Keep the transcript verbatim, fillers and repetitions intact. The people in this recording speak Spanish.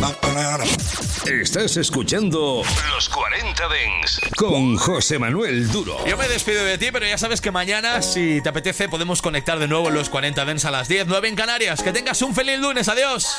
Estás escuchando Los cuarenta Dents con José Manuel Duro. Yo me despido de ti, pero ya sabes que mañana, si te apetece, podemos conectar de nuevo en Los cuarenta Dents a las diez, nueve en Canarias. Que tengas un feliz lunes. Adiós.